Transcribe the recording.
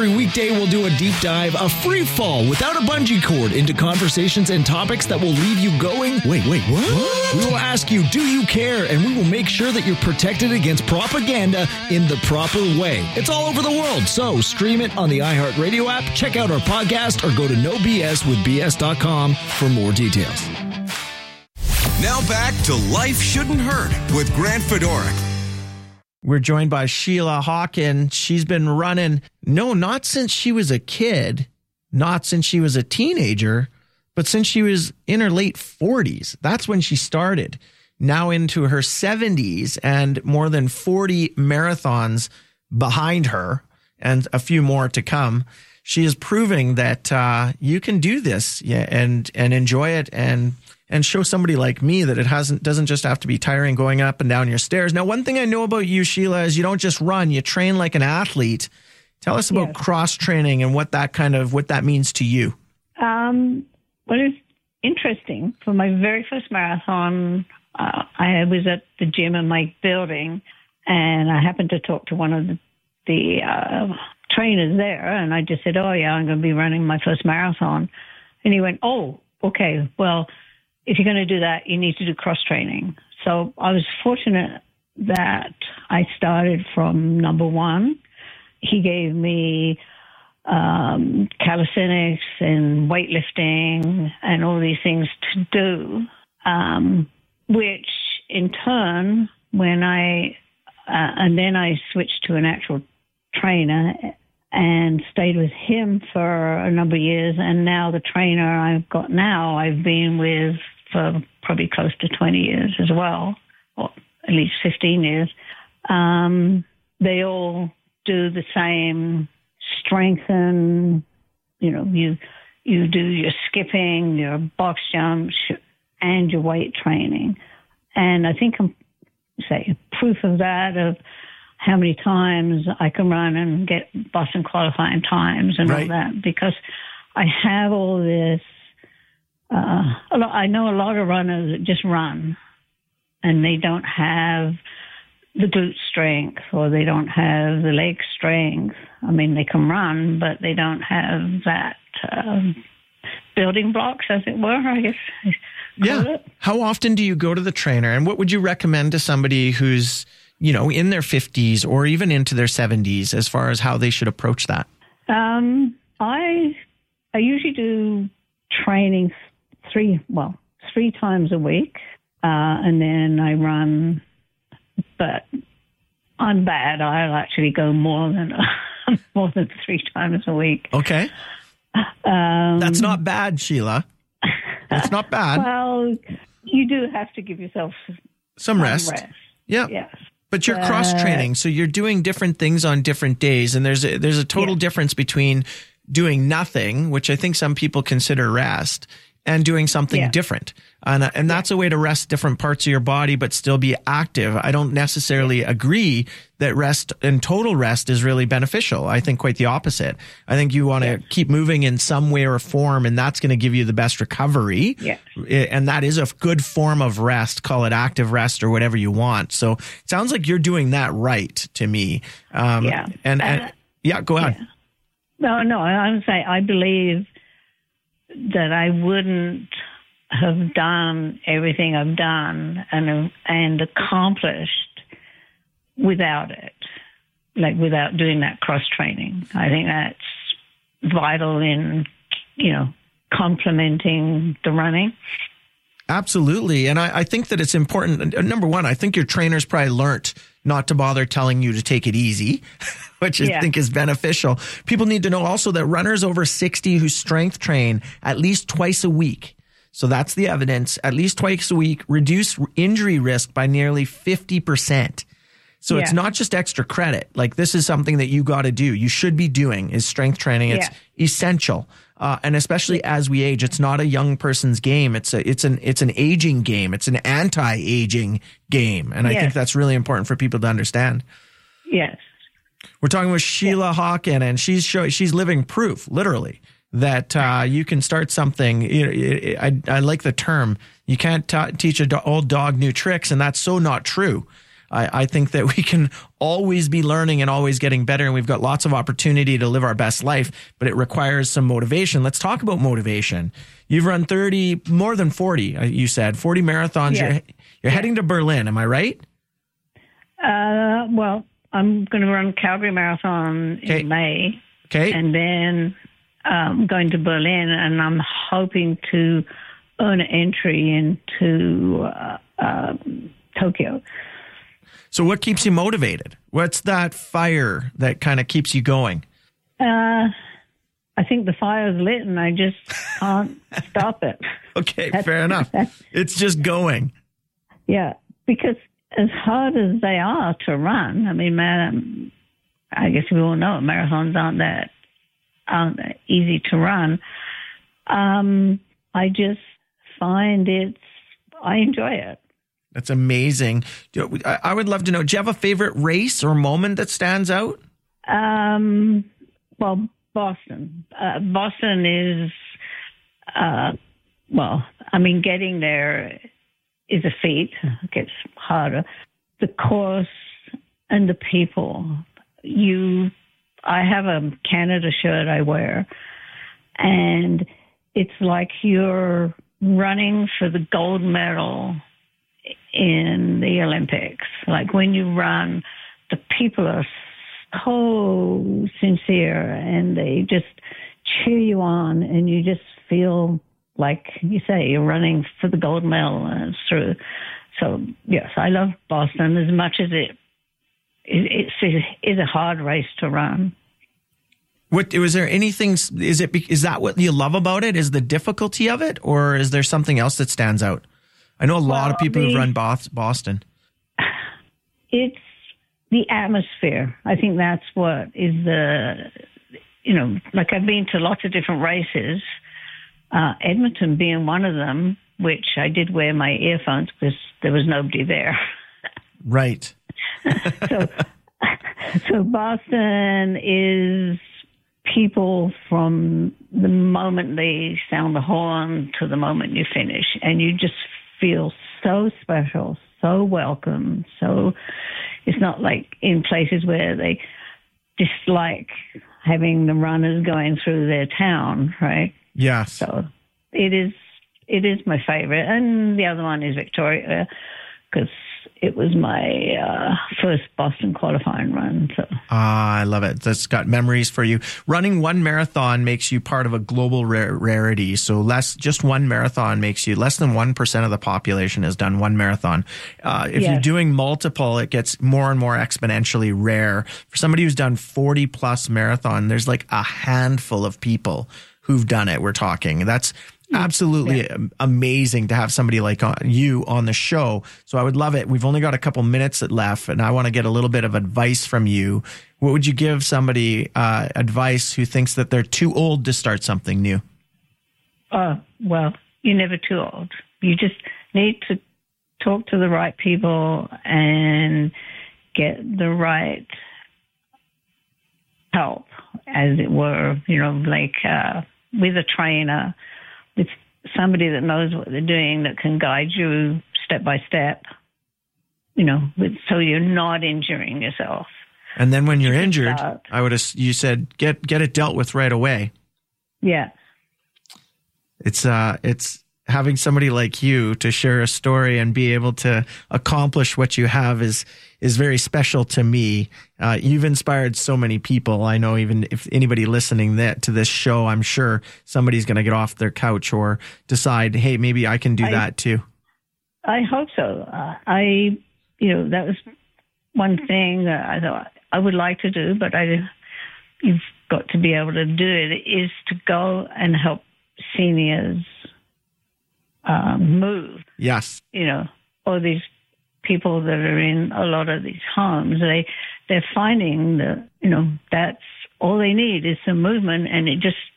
Every weekday, we'll do a deep dive, a free fall without a bungee cord into conversations and topics that will leave you going, wait, what? We will ask you, do you care? And we will make sure that you're protected against propaganda in the proper way. It's all over the world, so stream it on the iHeartRadio app, check out our podcast, or go to nobswithbs.com for more details. Now back to Life Shouldn't Hurt with Grant Fedoruk. We're joined by Sheila Hawken. She's been running, not since she was a kid, not since she was a teenager, but since she was in her late 40s. That's when she started. Now into her 70s and more than 40 marathons behind her and a few more to come. She is proving that you can do this and enjoy it and show somebody like me that it doesn't just have to be tiring going up and down your stairs. Now, one thing I know about you, Sheila, is you don't just run, you train like an athlete. Tell us about cross training and what that means to you. Well, it's interesting. For my very first marathon, I was at the gym in my building, and I happened to talk to one of the trainers there, and I just said, oh, yeah, I'm going to be running my first marathon. And he went, oh, okay, well, if you're going to do that, you need to do cross-training. So I was fortunate that I started from number one. He gave me calisthenics and weightlifting and all these things to do, which in turn, and then I switched to an actual trainer and stayed with him for a number of years. And now the trainer I've got now, I've been with for probably close to 20 years as well, or at least 15 years. They all do the same strengthen, you do your skipping, your box jumps, and your weight training. And I think I'm proof of that, of how many times I can run and get Boston qualifying times and all that, because I have all this. I know a lot of runners that just run and they don't have the glute strength or they don't have the leg strength. I mean, they can run, but they don't have that building blocks, as it were, I guess. Yeah. How often do you go to the trainer, and what would you recommend to somebody who's in their 50s or even into their 70s as far as how they should approach that? I usually do training three times a week, and then I run, but I'm bad. I'll actually go more than 3 times a week. Okay. That's not bad, Sheila. That's not bad. Well, you do have to give yourself some rest. Yeah. Yes. But you're cross-training, so you're doing different things on different days, and there's a total difference between doing nothing, which I think some people consider rest, and doing something different. And that's a way to rest different parts of your body but still be active. I don't necessarily agree that rest and total rest is really beneficial. I think quite the opposite. I think you want to keep moving in some way or form, and that's going to give you the best recovery. Yeah. And that is a good form of rest. Call it active rest or whatever you want. So it sounds like you're doing that right to me. Go ahead. Yeah. No, I'm saying I believe that I wouldn't have done everything I've done and accomplished without it, without doing that cross-training. I think that's vital in, complementing the running. Absolutely. And I think that it's important. Number one, I think your trainers probably learnt not to bother telling you to take it easy, which I think is beneficial. People need to know also that runners over 60 who strength train at least twice a week, so that's the evidence, at least twice a week, reduce injury risk by nearly 50%. So it's not just extra credit. Like, this is something that you got to do. You should be doing is strength training. It's essential. And especially as we age, it's not a young person's game. It's an aging game. It's an anti-aging game. And I think that's really important for people to understand. Yes. We're talking with Sheila Hawken, and she's living proof, literally, that you can start something. I like the term. You can't teach an old dog new tricks, and that's so not true. I think that we can always be learning and always getting better. And we've got lots of opportunity to live our best life, but it requires some motivation. Let's talk about motivation. You've run 30, more than 40, you said, 40 marathons. Yeah. You're heading to Berlin. Am I right? Well, I'm going to run Calgary Marathon in May. Okay. And then going to Berlin, and I'm hoping to earn an entry into Tokyo. So what keeps you motivated? What's that fire that kind of keeps you going? I think the fire's lit and I just can't stop it. Okay, fair enough. It's just going. Yeah, because as hard as they are to run, I mean, man, I guess we all know marathons aren't that easy to run. I just find I enjoy it. That's amazing. I would love to know, do you have a favorite race or moment that stands out? Well, Boston. Boston is, getting there is a feat. It gets harder. The course and the people. I have a Canada shirt I wear, and it's like you're running for the gold medal in the Olympics. Like when you run, the people are so sincere and they just cheer you on, and you just feel like you say you're running for the gold medal through. So yes, I love Boston as much as it is a hard race to run. Was there anything? Is that what you love about it? Is the difficulty of it, or is there something else that stands out? I know a lot of people who've run Boston. It's the atmosphere. I think that's what is like I've been to lots of different races, Edmonton being one of them, which I did wear my earphones because there was nobody there. Right. So Boston is people from the moment they sound the horn to the moment you finish, and you just feel so special, so welcome. So it's not like in places where they dislike having the runners going through their town, right? Yeah. So it is my favorite. And the other one is Victoria, because it was my first Boston qualifying run. So. I love it. That's got memories for you. Running one marathon makes you part of a global rarity. So just one marathon makes you less than 1% of the population has done one marathon. If you're doing multiple, it gets more and more exponentially rare. For somebody who's done 40 plus marathon, there's like a handful of people who've done it. We're talking. That's absolutely amazing to have somebody like you on the show. So I would love it. We've only got a couple minutes left, and I want to get a little bit of advice from you. What would you give somebody advice who thinks that they're too old to start something new? Well, you're never too old. You just need to talk to the right people and get the right help, as it were, with a trainer, with somebody that knows what they're doing, that can guide you step by step, so you're not injuring yourself. And then when you're injured, you said get it dealt with right away. Yeah. It's having somebody like you to share a story and be able to accomplish what you have is very special to me. You've inspired so many people. I know even if anybody listening to this show, I'm sure somebody's going to get off their couch or decide, hey, maybe I can do that too. I hope so. That was one thing that I thought I would like to do, but you've got to be able to do it, is to go and help seniors move. Yes. All these people that are in a lot of these homes, they're finding that, that's all they need is some movement, and it just